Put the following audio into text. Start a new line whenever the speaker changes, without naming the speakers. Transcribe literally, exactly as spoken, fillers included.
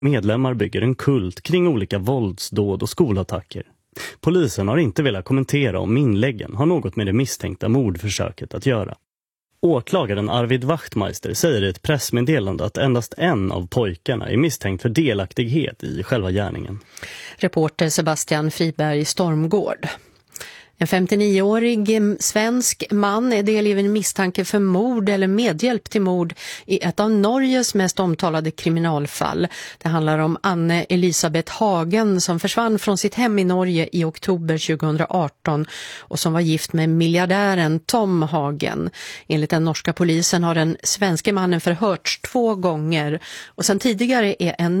Medlemmar bygger en kult kring olika våldsdåd och skolattacker. Polisen har inte velat kommentera om inläggen har något med det misstänkta mordförsöket att göra. Åklagaren Arvid Wachtmeister säger i ett pressmeddelande att endast en av pojkarna är misstänkt för delaktighet i själva gärningen.
Reporter Sebastian Friberg Stormgård. En femtionioårig svensk man är del i en misstanke för mord eller medhjälp till mord i ett av Norges mest omtalade kriminalfall. Det handlar om Anne Elisabeth Hagen som försvann från sitt hem i Norge i oktober tjugohundraarton och som var gift med miljardären Tom Hagen. Enligt den norska polisen har den svenska mannen förhörts två gånger och sedan tidigare är en